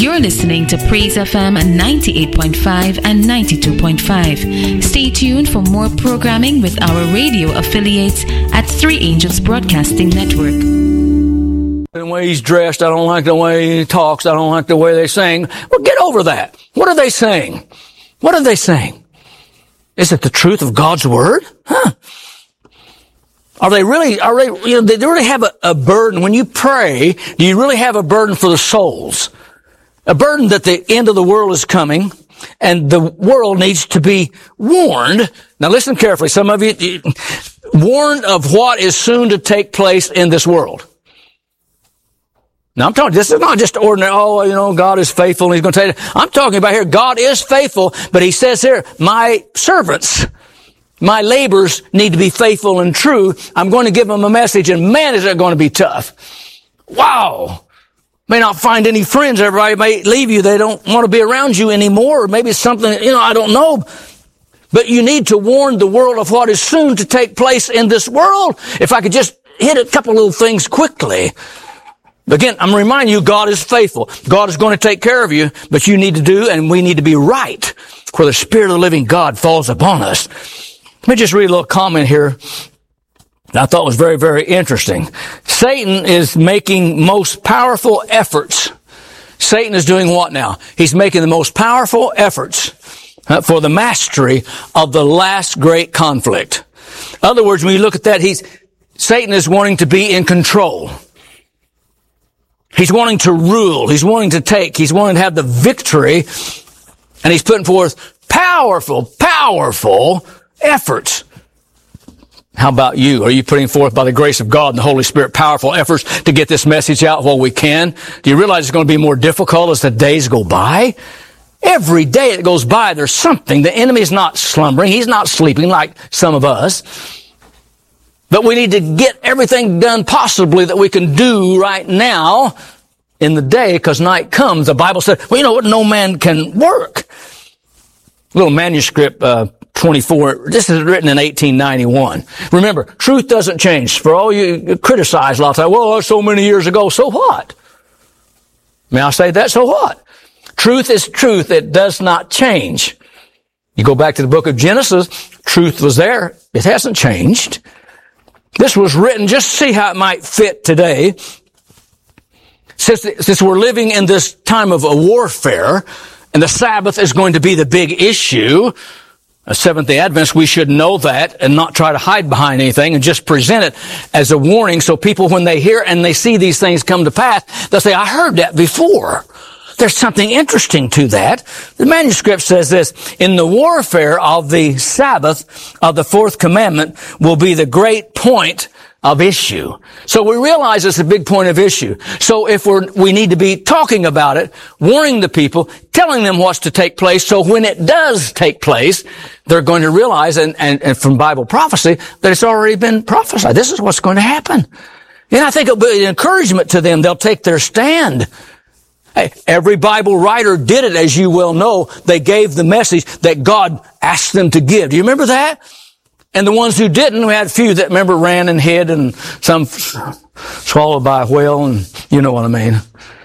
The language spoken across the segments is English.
You're listening to Praise FM 98.5 and 92.5. Stay tuned for more programming with our radio affiliates at Three Angels Broadcasting Network. The way he's dressed, I don't like the way he talks, I don't like the way they sing. Well, get over that. What are they saying? What are they saying? Is it the truth of God's Word? Do they really have a burden? When you pray, do you really have a burden for the souls? A burden that the end of the world is coming and the world needs to be warned. Now listen carefully. Some of you, warned of what is soon to take place in this world. Now I'm talking, this is not just ordinary, God is faithful and he's going to take it. I'm talking about here, God is faithful, but he says here, my servants, my laborers need to be faithful and true. I'm going to give them a message, and man, is it going to be tough. Wow. May not find any friends. Everybody may leave you. They don't want to be around you anymore. Or maybe it's something, I don't know. But you need to warn the world of what is soon to take place in this world. If I could just hit a couple little things quickly. Again, I'm reminding you, God is faithful. God is going to take care of you, but you need to do, and we need to be right where the Spirit of the living God falls upon us. Let me just read a little comment here that I thought was very, very interesting. Satan is making most powerful efforts. Satan is doing what now? He's making the most powerful efforts for the mastery of the last great conflict. In other words, when you look at that, Satan is wanting to be in control. He's wanting to rule. He's wanting to take. He's wanting to have the victory. And he's putting forth powerful efforts. How about you? Are you putting forth, by the grace of God and the Holy Spirit, powerful efforts to get this message out while we can? Do you realize it's going to be more difficult as the days go by? Every day that goes by, there's something. The enemy is not slumbering. He's not sleeping like some of us. But we need to get everything done possibly that we can do right now in the day, because night comes. The Bible said, well, you know what? No man can work. Little manuscript, 24. This is written in 1891. Remember, truth doesn't change. For all you criticize a lot of times, well, so many years ago, so what? May I say that? So what? Truth is truth. It does not change. You go back to the book of Genesis, truth was there. It hasn't changed. This was written just to see how it might fit today. Since we're living in this time of a warfare, and the Sabbath is going to be the big issue, as Seventh-day Adventists, we should know that and not try to hide behind anything and just present it as a warning, so people, when they hear and they see these things come to pass, they'll say, I heard that before. There's something interesting to that. The manuscript says this: in the warfare of the Sabbath of the fourth commandment will be the great point of issue. So we realize it's a big point of issue. So if we need to be talking about it, warning the people, telling them what's to take place, so when it does take place, they're going to realize, and from Bible prophecy, that it's already been prophesied. This is what's going to happen. And I think it'll be an encouragement to them. They'll take their stand. Hey, every Bible writer did it, as you well know. They gave the message that God asked them to give. Do you remember that? And the ones who didn't, we had a few that, remember, ran and hid, and some swallowed by a whale, and you know what I mean.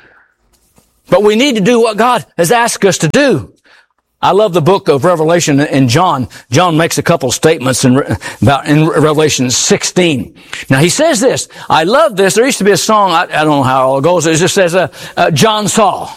But we need to do what God has asked us to do. I love the book of Revelation and John. John makes a couple statements in Revelation 16. Now he says this. I love this. There used to be a song, I don't know how it all goes. It just says, John saw.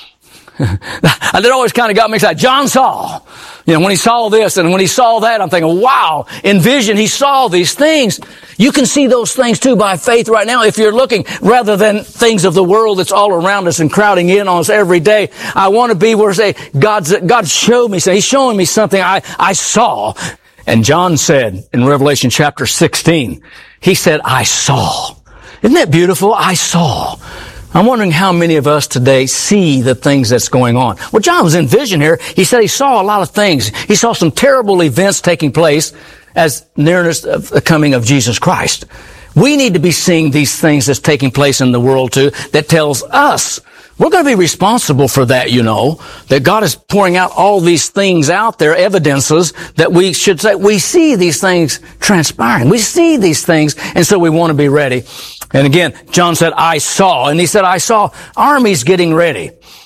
That always kind of got me excited. John saw. When he saw this and when he saw that, I'm thinking, wow, in vision he saw these things. You can see those things too by faith right now if you're looking, rather than things of the world that's all around us and crowding in on us every day. I want to be where say, God showed me, he's showing me something I saw. And John said in Revelation chapter 16, he said, I saw. Isn't that beautiful? I saw. I'm wondering how many of us today see the things that's going on. Well, John was in vision here. He said he saw a lot of things. He saw some terrible events taking place as nearness of the coming of Jesus Christ. We need to be seeing these things that's taking place in the world too, that tells us we're going to be responsible for that, that God is pouring out all these things out there, evidences that we should say, we see these things transpiring. We see these things, and so we want to be ready. And again, John said, I saw. And he said, I saw armies getting ready.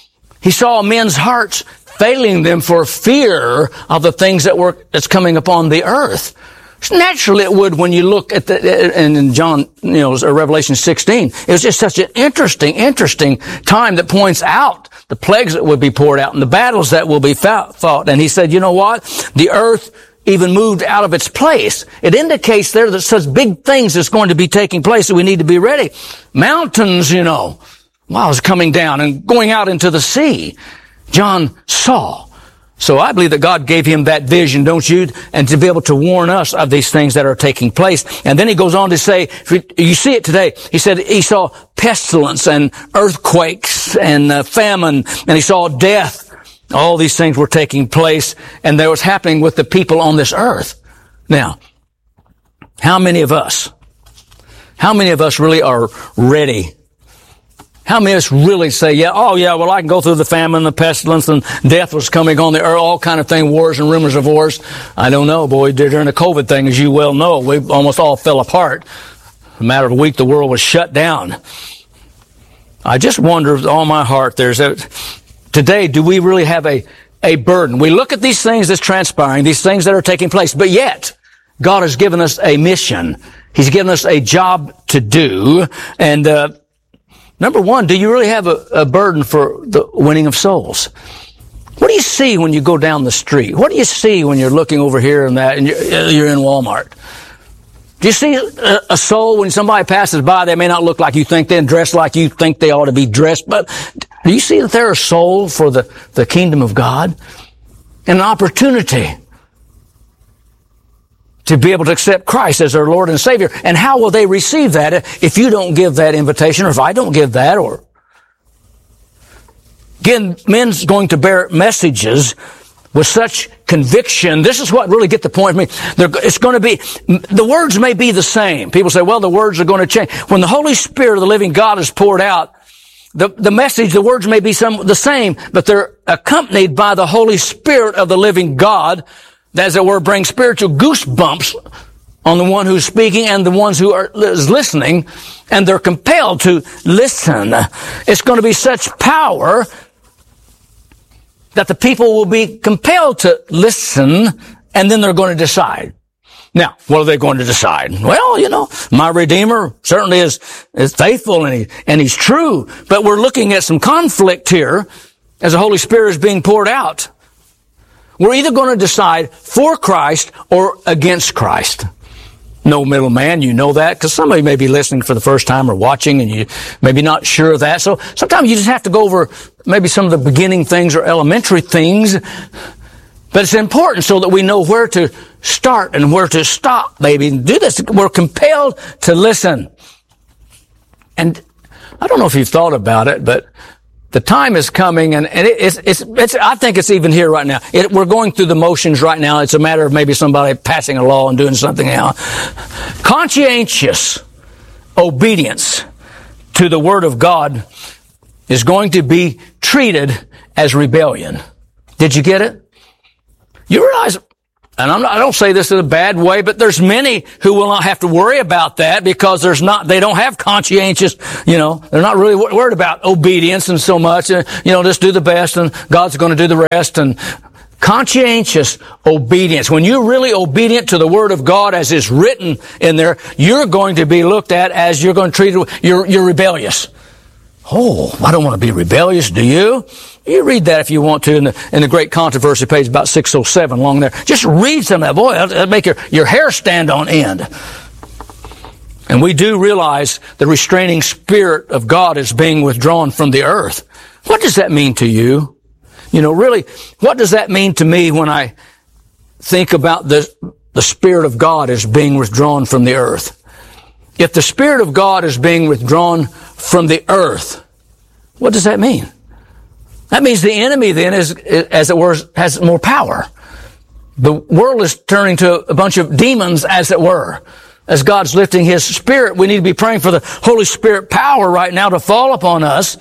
He saw men's hearts failing them for fear of the things that's coming upon the earth. Naturally, it would when you look at in John, Revelation 16. It was just such an interesting time that points out the plagues that would be poured out and the battles that will be fought. And he said, you know what? The earth even moved out of its place. It indicates there that such big things is going to be taking place, so we need to be ready. Mountains, is coming down and going out into the sea. John saw. So I believe that God gave him that vision, don't you? And to be able to warn us of these things that are taking place. And then he goes on to say, you see it today, he said he saw pestilence and earthquakes and famine, and he saw death. All these things were taking place, and that was happening with the people on this earth. Now, how many of us really are ready? How many of us really say, well, I can go through the famine, the pestilence, and death was coming on the earth, all kind of thing, wars and rumors of wars. I don't know, boy, during the COVID thing, as you well know, we almost all fell apart. In a matter of a week, the world was shut down. I just wonder with all my heart, today, do we really have a burden? We look at these things that's transpiring, these things that are taking place, but yet, God has given us a mission. He's given us a job to do, and, number one, do you really have a burden for the winning of souls? What do you see when you go down the street? What do you see when you're looking over here and that, and you're in Walmart? Do you see a soul when somebody passes by? They may not look like you think they're dressed like you think they ought to be dressed, but do you see that they're a soul for the kingdom of God? And an opportunity to be able to accept Christ as their Lord and Savior. And how will they receive that if you don't give that invitation, or if I don't give that, or... Again, men's going to bear messages with such conviction. This is what really get the point of me. It's going to be, the words may be the same. People say, well, the words are going to change. When the Holy Spirit of the living God is poured out, the message, the words may be the same, but they're accompanied by the Holy Spirit of the living God, that, as it were, bring spiritual goosebumps on the one who's speaking and the ones who is listening, and they're compelled to listen. It's going to be such power that the people will be compelled to listen, and then they're going to decide. Now, what are they going to decide? Well, my Redeemer certainly is faithful and he's true, but we're looking at some conflict here as the Holy Spirit is being poured out. We're either going to decide for Christ or against Christ. No middleman, you know that, because somebody may be listening for the first time or watching and you maybe not sure of that. So sometimes you just have to go over maybe some of the beginning things or elementary things. But it's important so that we know where to start and where to stop, baby. Do this. We're compelled to listen. And I don't know if you've thought about it, but the time is coming, and it's I think it's even here right now. We're going through the motions right now. It's a matter of maybe somebody passing a law and doing something else. Conscientious obedience to the Word of God is going to be treated as rebellion. Did you get it? You realize, and I don't say this in a bad way, but there's many who will not have to worry about that because they don't have conscientious, they're not really worried about obedience and so much, just do the best and God's going to do the rest. And conscientious obedience, when you're really obedient to the Word of God as is written in there, you're going to be looked at as you're going to treat it, you're rebellious. Oh, I don't want to be rebellious, do you? You read that if you want to in the Great Controversy page, about 607 along there. Just read some of that. Boy, that'll make your hair stand on end. And we do realize the restraining Spirit of God is being withdrawn from the earth. What does that mean to you? Really, what does that mean to me when I think about the Spirit of God is being withdrawn from the earth? If the Spirit of God is being withdrawn from the earth, what does that mean? That means the enemy then is, as it were, has more power. The world is turning to a bunch of demons, as it were. As God's lifting His Spirit, we need to be praying for the Holy Spirit power right now to fall upon us.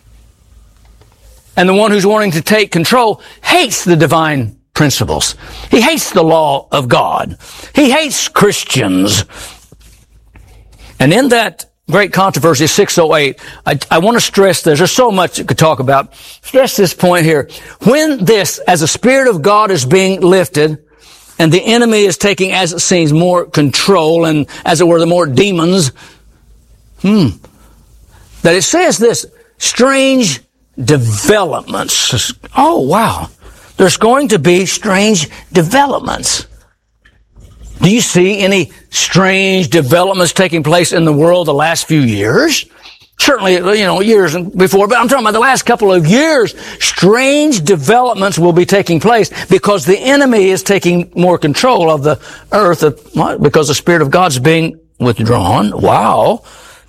And the one who's wanting to take control hates the divine principles. He hates the law of God. He hates Christians. And in that Great Controversy 608. I want to stress this. There's so much you could talk about. Stress this point here. When this, as the Spirit of God is being lifted, and the enemy is taking, as it seems, more control, and as it were, the more demons, that it says this, strange developments. Oh, wow. There's going to be strange developments. Do you see any strange developments taking place in the world the last few years? Certainly, years before, but I'm talking about the last couple of years. Strange developments will be taking place because the enemy is taking more control of the earth because the Spirit of God's being withdrawn. Wow.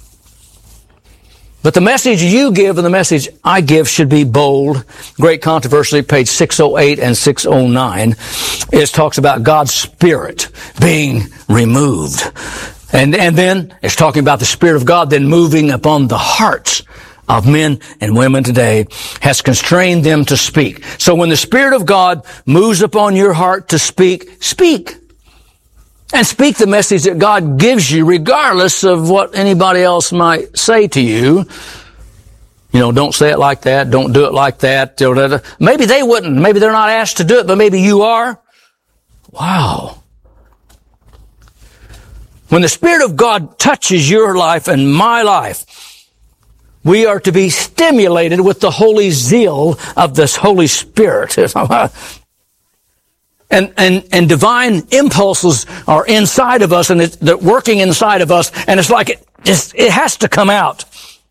But the message you give and the message I give should be bold. Great Controversy, page 608 and 609. It talks about God's Spirit being removed. And then it's talking about the Spirit of God then moving upon the hearts of men and women today, has constrained them to speak. So when the Spirit of God moves upon your heart to speak, speak. And speak the message that God gives you, regardless of what anybody else might say to you. Don't say it like that. Don't do it like that. Maybe they wouldn't. Maybe they're not asked to do it, but maybe you are. Wow. When the Spirit of God touches your life and my life, we are to be stimulated with the holy zeal of this Holy Spirit. And divine impulses are inside of us, and they're working inside of us, and it's like it has to come out.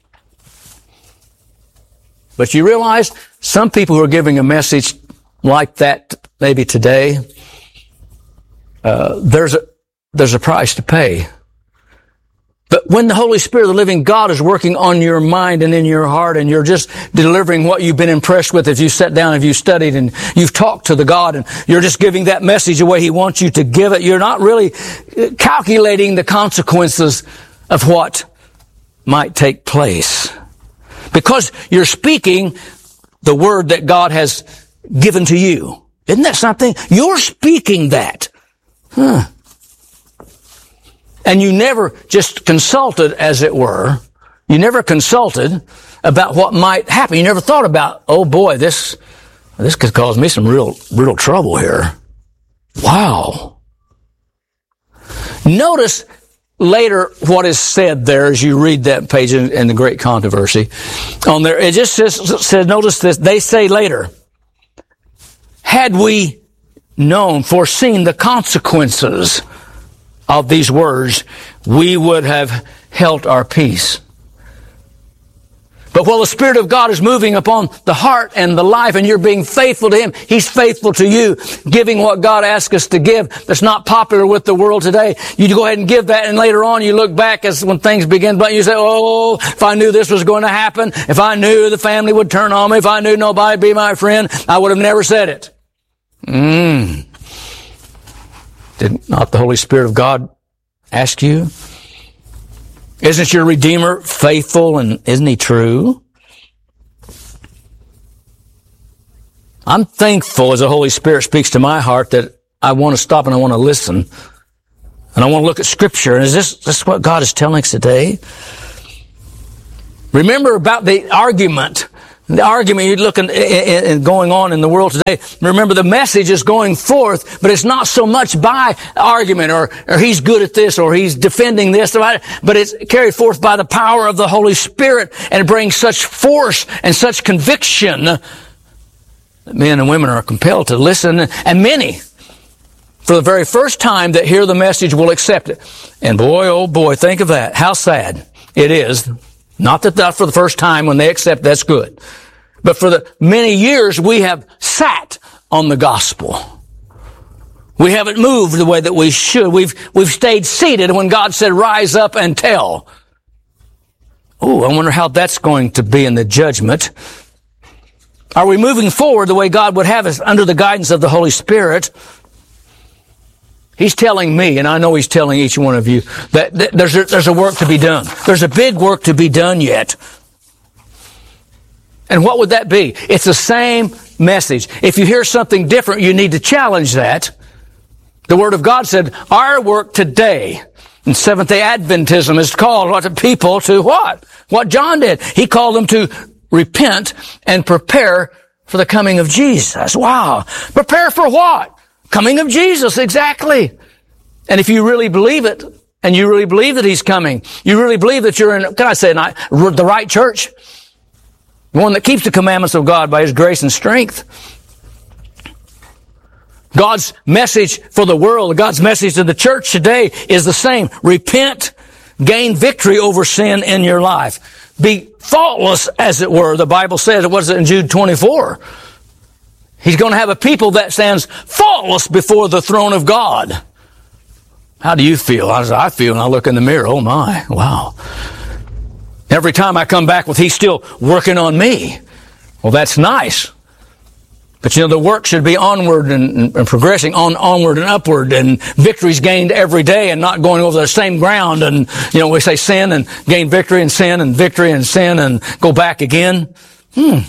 But you realize some people who are giving a message like that maybe today, there's a price to pay. But when the Holy Spirit of the living God is working on your mind and in your heart, and you're just delivering what you've been impressed with, if you sat down, if you studied, and you've talked to the God, and you're just giving that message the way He wants you to give it, you're not really calculating the consequences of what might take place. Because you're speaking the word that God has given to you. Isn't that something? You're speaking that. And you never just consulted, as it were. You never consulted about what might happen. You never thought about, oh boy, this could cause me some real trouble here. Wow. Notice later what is said there as you read that page in the Great Controversy. On there, it just says, notice this, they say later, had we foreseen the consequences of these words, we would have held our peace. But while the Spirit of God is moving upon the heart and the life, and you're being faithful to Him, He's faithful to you, giving what God asks us to give that's not popular with the world today. You go ahead and give that, and later on you look back as when things begin, but you say, oh, if I knew this was going to happen, if I knew the family would turn on me, if I knew nobody'd be my friend, I would have never said it. Did not the Holy Spirit of God ask you? Isn't your Redeemer faithful, and isn't He true? I'm thankful as the Holy Spirit speaks to my heart that I want to stop and I want to listen. And I want to look at Scripture. And is this what God is telling us today? Remember about the argument you're looking and going on in the world today. Remember, the message is going forth, but it's not so much by argument or he's good at this or he's defending this, but it's carried forth by the power of the Holy Spirit, and it brings such force and such conviction that men and women are compelled to listen, and many, for the very first time that hear the message, will accept it. And boy, oh boy, think of that. How sad it is. Not that for the first time when they accept, that's good. But for the many years we have sat on the gospel. We haven't moved the way that we should. We've stayed seated when God said, rise up and tell. Oh, I wonder how that's going to be in the judgment. Are we moving forward the way God would have us under the guidance of the Holy Spirit? He's telling me, and I know He's telling each one of you, that there's a work to be done. There's a big work to be done yet. And what would that be? It's the same message. If you hear something different, you need to challenge that. The Word of God said, our work today And Seventh-day Adventism is called what? People to what? What John did. He called them to repent and prepare for the coming of Jesus. Wow. Prepare for what? Coming of Jesus, exactly. And if you really believe it, and you really believe that He's coming, you really believe that you're in, can I say, the right church? The one that keeps the commandments of God by His grace and strength. God's message for the world, God's message to the church today is the same. Repent, gain victory over sin in your life. Be faultless, as it were. The Bible says, what is it in Jude 24? He's going to have a people that stands faultless before the throne of God. How do you feel? As I feel when I look in the mirror, oh my, wow. Every time I come back with He's still working on me. Well, that's nice. But you know, the work should be onward and progressing onward and upward, and victories gained every day and not going over the same ground. And, you know, we say sin and gain victory and sin and victory and sin and go back again. When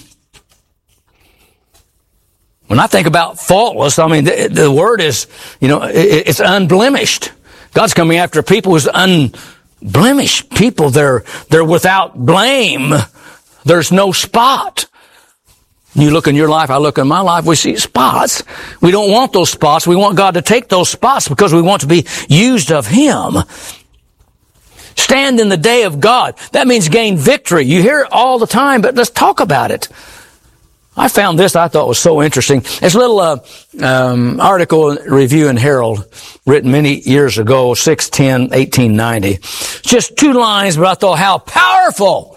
I think about faultless, I mean, the word is, you know, it's unblemished. God's coming after people who's unblemished people. They're without blame. There's no spot. You look in your life, I look in my life, we see spots. We don't want those spots. We want God to take those spots because we want to be used of Him. Stand in the day of God. That means gain victory. You hear it all the time, but let's talk about it. I found this I thought was so interesting. It's a little article, Review and Herald, written many years ago, 6/10/1890. Just 2 lines, but I thought how powerful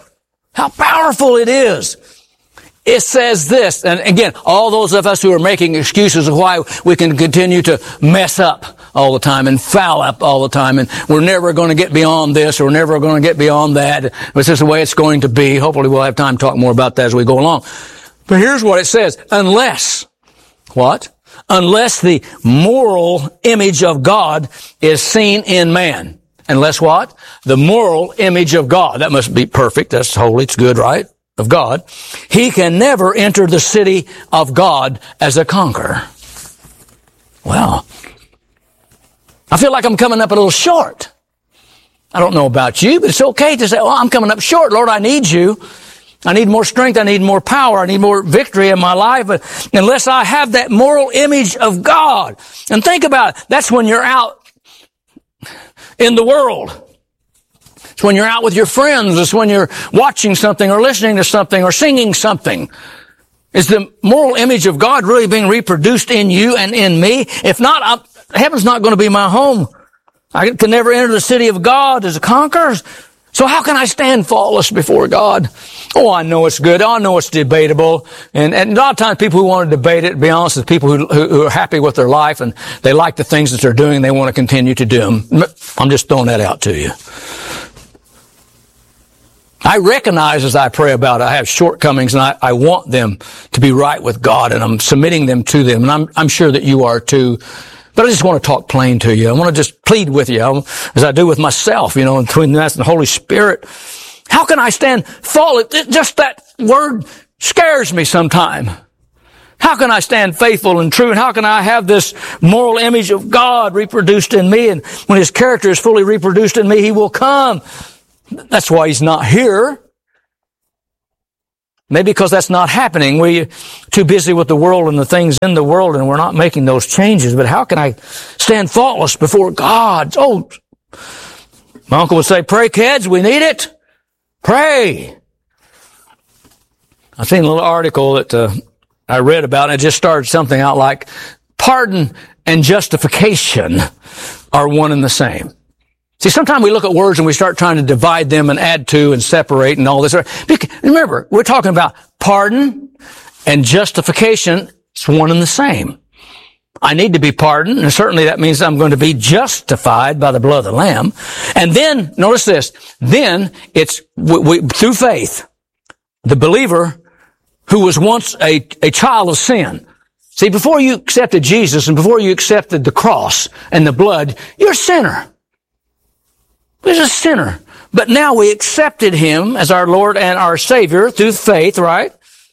it is. It says this, and again, all those of us who are making excuses of why we can continue to mess up all the time and foul up all the time, and we're never going to get beyond this, or we're never going to get beyond that. This is the way it's going to be. Hopefully we'll have time to talk more about that as we go along. But here's what it says. Unless, what? Unless the moral image of God is seen in man. Unless what? The moral image of God. That must be perfect. That's holy. It's good, right? Of God. He can never enter the city of God as a conqueror. Well, I feel like I'm coming up a little short. I don't know about you, but it's okay to say, oh, I'm coming up short. Lord, I need you. I need more strength. I need more power. I need more victory in my life. But unless I have that moral image of God, and think about it, that's when you're out in the world. It's when you're out with your friends. It's when you're watching something or listening to something or singing something. Is the moral image of God really being reproduced in you and in me? If not, heaven's not going to be my home. I can never enter the city of God as a conqueror. So how can I stand faultless before God? Oh, I know it's good. I know it's debatable. And a lot of times people who want to debate it, to be honest, is people who are happy with their life and they like the things that they're doing and they want to continue to do them. I'm just throwing that out to you. I recognize as I pray about it, I have shortcomings and I want them to be right with God, and I'm submitting them to them. And I'm sure that you are too. But I just want to talk plain to you. I want to just plead with you as I do with myself, you know, between us and the Holy Spirit. How can I stand faultless? Just that word scares me sometime. How can I stand faithful and true? And how can I have this moral image of God reproduced in me? And when His character is fully reproduced in me, He will come. That's why He's not here. Maybe because that's not happening. We're too busy with the world and the things in the world, and we're not making those changes. But how can I stand faultless before God? Oh, my uncle would say, pray, kids, we need it. Pray. I've seen a little article that I read about, and it just started something out like, pardon and justification are one and the same. See, sometimes we look at words and we start trying to divide them and add to and separate and all this. Remember, we're talking about pardon and justification. It's one and the same. I need to be pardoned, and certainly that means I'm going to be justified by the blood of the Lamb. And then, notice this, then it's through faith, the believer who was once a child of sin. See, before you accepted Jesus and before you accepted the cross and the blood, you're a sinner. He's a sinner. But now we accepted Him as our Lord and our Savior through faith, right?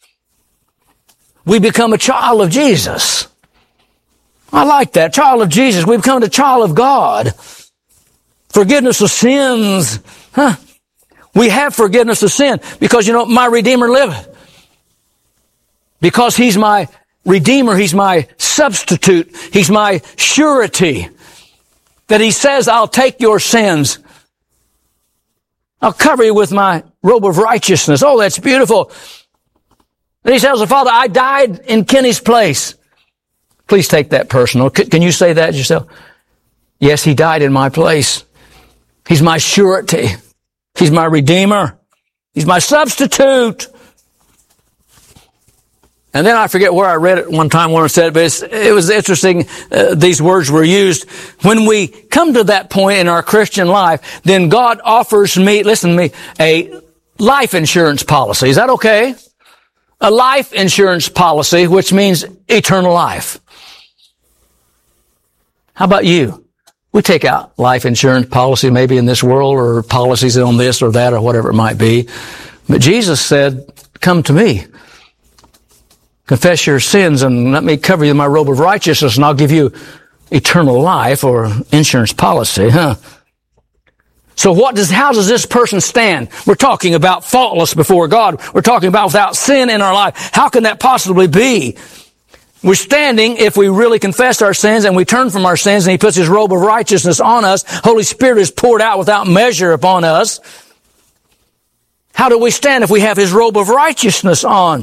We become a child of Jesus. I like that. Child of Jesus. We become a child of God. Forgiveness of sins. We have forgiveness of sin because, my Redeemer liveth. Because He's my Redeemer, He's my substitute, He's my surety. That He says, I'll take your sins. I'll cover you with my robe of righteousness. Oh, that's beautiful. And He tells the Father, I died in Kenny's place. Please take that personal. Can you say that yourself? Yes, He died in my place. He's my surety. He's my Redeemer. He's my substitute. And then I forget where I read it one time when I said it, but it was interesting. These words were used. When we come to that point in our Christian life, then God offers me, listen to me, a life insurance policy. Is that okay? A life insurance policy, which means eternal life. How about you? We take out life insurance policy maybe in this world or policies on this or that or whatever it might be. But Jesus said, come to me. Confess your sins and let me cover you in my robe of righteousness and I'll give you eternal life or insurance policy, So how does this person stand? We're talking about faultless before God. We're talking about without sin in our life. How can that possibly be? We're standing if we really confess our sins and we turn from our sins and He puts His robe of righteousness on us. Holy Spirit is poured out without measure upon us. How do we stand if we have His robe of righteousness on?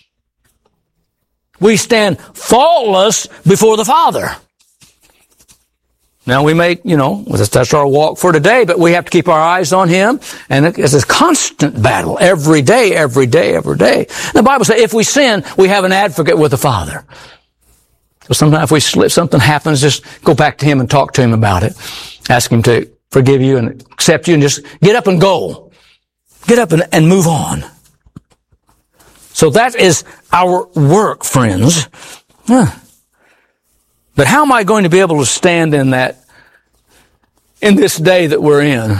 We stand faultless before the Father. Now we may, that's our walk for today, but we have to keep our eyes on Him, and it's a constant battle every day, every day, every day. The Bible says if we sin, we have an advocate with the Father. So sometimes if we slip, something happens, just go back to Him and talk to Him about it. Ask Him to forgive you and accept you and just get up and go. Get up and move on. So that is our work, friends. But how am I going to be able to stand in this day that we're in?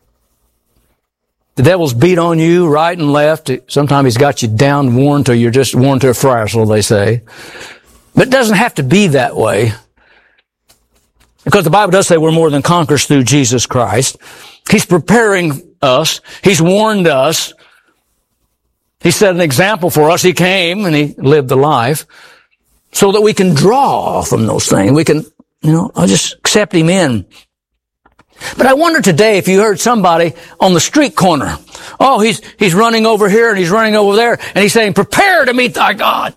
The devil's beat on you right and left. Sometimes he's got you down, worn till you're just worn to a frazzle, they say. But it doesn't have to be that way. Because the Bible does say we're more than conquerors through Jesus Christ. He's preparing us. He's warned us. He set an example for us. He came and He lived the life so that we can draw from those things. We can, I'll just accept Him in. But I wonder today if you heard somebody on the street corner. Oh, he's running over here and he's running over there and he's saying, prepare to meet thy God.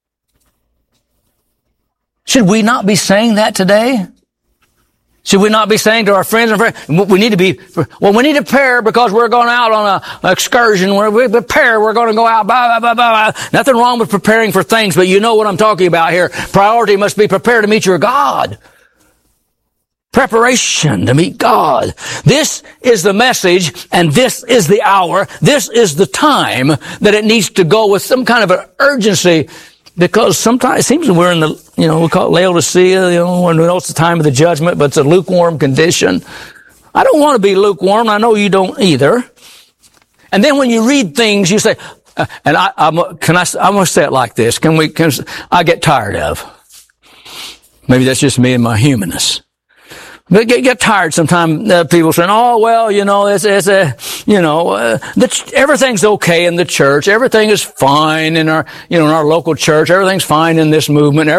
Should we not be saying that today? Should we not be saying to our friends and friends, we need to prepare because we're going out on an excursion. We prepare, we're going to go out, blah, blah, blah, blah. Nothing wrong with preparing for things, but you know what I'm talking about here. Priority must be prepare to meet your God. Preparation to meet God. This is the message, and this is the hour. This is the time that it needs to go with some kind of an urgency. Because sometimes it seems we're in the, we call it Laodicea, when we know it's the time of the judgment, but it's a lukewarm condition. I don't want to be lukewarm. I know you don't either. And then when you read things, you say, and I'm going to say it like this. I get tired of. Maybe that's just me and my humanness. But get tired sometimes, people saying, oh, well, everything's okay in the church. Everything is fine in our, in our local church. Everything's fine in this movement.